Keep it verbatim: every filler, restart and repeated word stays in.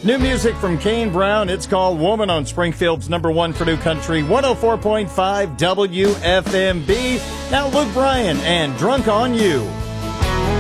New music from Kane Brown. It's called Woman on Springfield's number one for New Country, one oh four point five W F M B. Now Luke Bryan and Drunk on You.